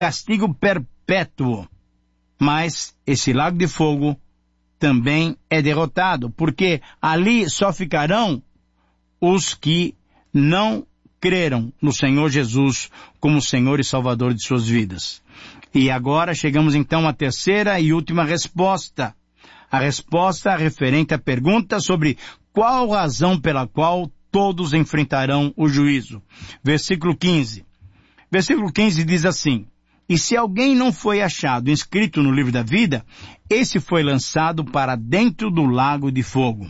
castigo perpétuo. Mas esse lago de fogo também é derrotado, porque ali só ficarão os que não creram no Senhor Jesus como Senhor e Salvador de suas vidas. E agora chegamos então à terceira e última resposta. A resposta referente à pergunta sobre qual razão pela qual todos enfrentarão o juízo. Versículo 15. Versículo 15 diz assim: E se alguém não foi achado inscrito no livro da vida, esse foi lançado para dentro do lago de fogo.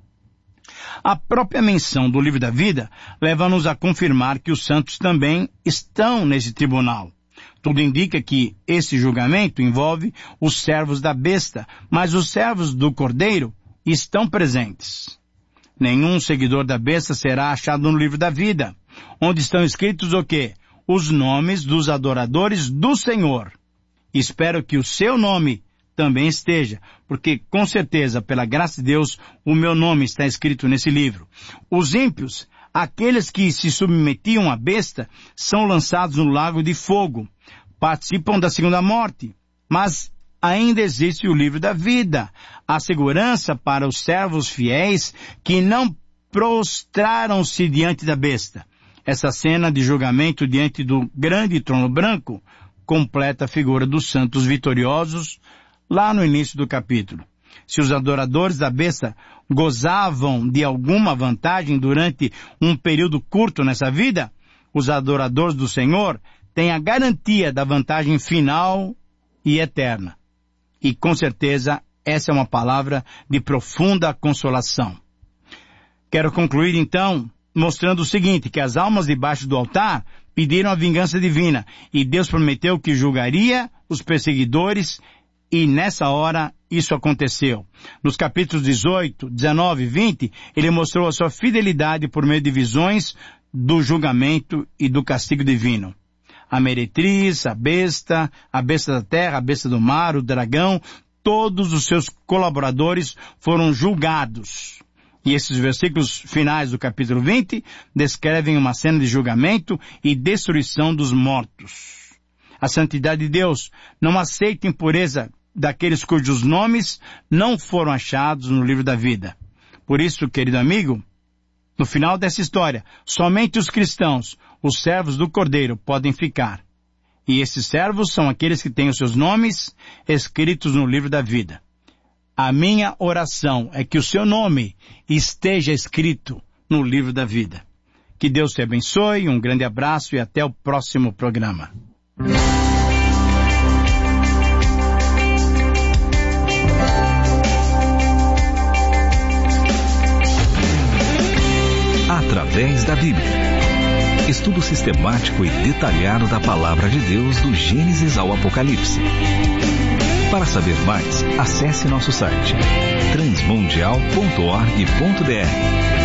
A própria menção do livro da vida leva-nos a confirmar que os santos também estão nesse tribunal. Tudo indica que esse julgamento envolve os servos da besta, mas os servos do Cordeiro estão presentes. Nenhum seguidor da besta será achado no livro da vida, onde estão escritos o quê? Os nomes dos adoradores do Senhor. Espero que o seu nome também esteja, porque com certeza, pela graça de Deus, o meu nome está escrito nesse livro. Os ímpios, aqueles que se submetiam à besta, são lançados no lago de fogo, participam da segunda morte, mas ainda existe o livro da vida, a segurança para os servos fiéis que não prostraram-se diante da besta. Essa cena de julgamento diante do grande trono branco completa a figura dos santos vitoriosos lá no início do capítulo. Se os adoradores da besta gozavam de alguma vantagem durante um período curto nessa vida, os adoradores do Senhor têm a garantia da vantagem final e eterna. E com certeza essa é uma palavra de profunda consolação. Quero concluir então mostrando o seguinte, que as almas debaixo do altar pediram a vingança divina e Deus prometeu que julgaria os perseguidores e nessa hora isso aconteceu. Nos capítulos 18, 19 e 20, ele mostrou a sua fidelidade por meio de visões do julgamento e do castigo divino. A meretriz, a besta da terra, a besta do mar, o dragão, todos os seus colaboradores foram julgados. E esses versículos finais do capítulo 20 descrevem uma cena de julgamento e destruição dos mortos. A santidade de Deus não aceita impureza daqueles cujos nomes não foram achados no livro da vida. Por isso, querido amigo, no final dessa história, somente os cristãos, os servos do Cordeiro, podem ficar. E esses servos são aqueles que têm os seus nomes escritos no livro da vida. A minha oração é que o seu nome esteja escrito no livro da vida. Que Deus te abençoe, um grande abraço e até o próximo programa. Através da Bíblia. Estudo sistemático e detalhado da Palavra de Deus do Gênesis ao Apocalipse. Para saber mais, acesse nosso site transmundial.org.br.